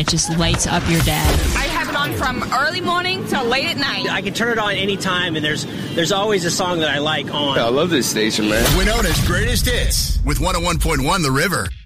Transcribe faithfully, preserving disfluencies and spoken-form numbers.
It just lights up your day. I have it on from early morning till late at night. I can turn it on anytime, and there's there's always a song that I like on. Yeah, I love this station, man. Winona's Greatest Hits with one oh one point one The River.